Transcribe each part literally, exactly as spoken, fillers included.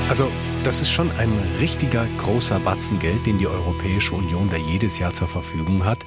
Also das ist schon ein richtiger großer Batzen Geld, den die Europäische Union da jedes Jahr zur Verfügung hat.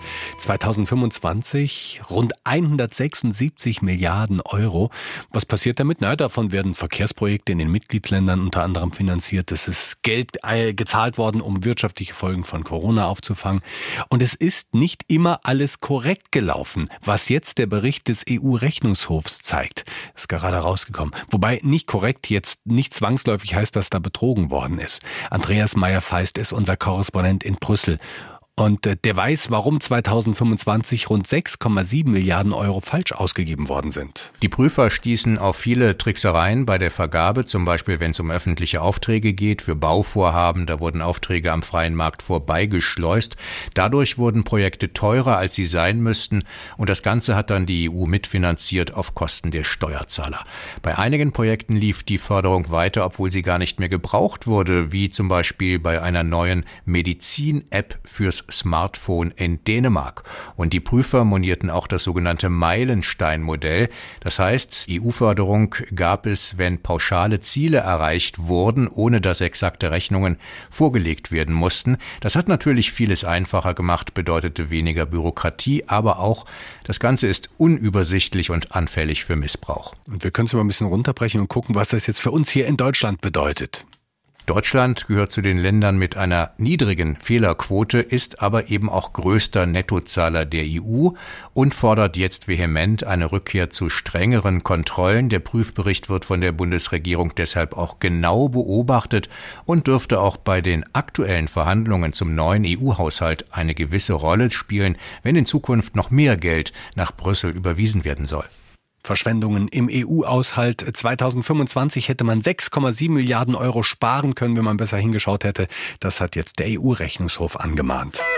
zweitausendfünfundzwanzig rund hundertsechsundsiebzig Milliarden Euro. Was passiert damit? Na, davon werden Verkehrsprojekte in den Mitgliedsländern unter anderem finanziert. Es ist Geld äh, gezahlt worden, um wirtschaftliche Folgen von Corona aufzufangen. Und es ist nicht immer alles korrekt gelaufen, was jetzt der Bericht des E U-Rechnungshofs zeigt. Ist gerade rausgekommen. Wobei nicht korrekt jetzt nicht zwangsläufig heißt, dass da betrogen worden ist. Andreas Meyer-Feist ist unser Korrespondent in Brüssel. Und der weiß, warum zweitausendfünfundzwanzig rund sechs Komma sieben Milliarden Euro falsch ausgegeben worden sind. Die Prüfer stießen auf viele Tricksereien bei der Vergabe, zum Beispiel wenn es um öffentliche Aufträge geht, für Bauvorhaben, da wurden Aufträge am freien Markt vorbeigeschleust. Dadurch wurden Projekte teurer, als sie sein müssten, und das Ganze hat dann die E U mitfinanziert auf Kosten der Steuerzahler. Bei einigen Projekten lief die Förderung weiter, obwohl sie gar nicht mehr gebraucht wurde, wie zum Beispiel bei einer neuen Medizin-App fürs Smartphone in Dänemark. Und die Prüfer monierten auch das sogenannte Meilenstein-Modell. Das heißt, E U-Förderung gab es, wenn pauschale Ziele erreicht wurden, ohne dass exakte Rechnungen vorgelegt werden mussten. Das hat natürlich vieles einfacher gemacht, bedeutete weniger Bürokratie, aber auch das Ganze ist unübersichtlich und anfällig für Missbrauch. Und wir können es mal ein bisschen runterbrechen und gucken, was das jetzt für uns hier in Deutschland bedeutet. Deutschland gehört zu den Ländern mit einer niedrigen Fehlerquote, ist aber eben auch größter Nettozahler der E U und fordert jetzt vehement eine Rückkehr zu strengeren Kontrollen. Der Prüfbericht wird von der Bundesregierung deshalb auch genau beobachtet und dürfte auch bei den aktuellen Verhandlungen zum neuen E U-Haushalt eine gewisse Rolle spielen, wenn in Zukunft noch mehr Geld nach Brüssel überwiesen werden soll. Verschwendungen im E U-Haushalt. zweitausendfünfundzwanzig hätte man sechs Komma sieben Milliarden Euro sparen können, wenn man besser hingeschaut hätte. Das hat jetzt der E U-Rechnungshof angemahnt.